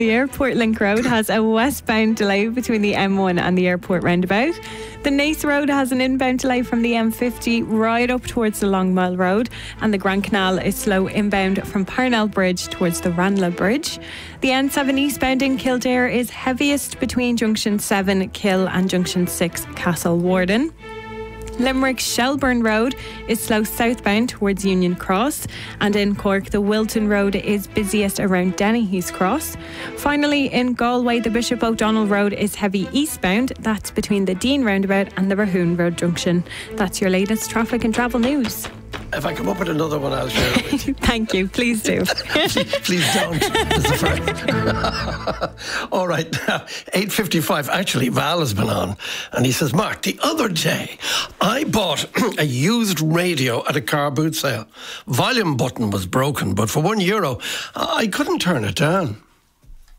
The Airport Link Road has a westbound delay between the M1 and the airport roundabout. The Naas Road has an inbound delay from the M50 right up towards the Long Mile Road, and the Grand Canal is slow inbound from Parnell Bridge towards the Ranelagh Bridge. The N7 eastbound in Kildare is heaviest between Junction 7 Kill and Junction 6 Castle Warden. Limerick Shelburne Road is slow southbound towards Union Cross, and in Cork the Wilton Road is busiest around Dennehy's Cross. Finally, in Galway the Bishop O'Donnell Road is heavy eastbound. That's between the Dean Roundabout and the Rahoon Road Junction. That's your latest traffic and travel news. If I come up with another one, I'll share it with you. Thank you. Please do. Please don't. As a friend. All right. Now, 8:55. Actually, Val has been on. And he says, Mark, the other day, I bought a used radio at a car boot sale. Volume button was broken, but for €1, I couldn't turn it down.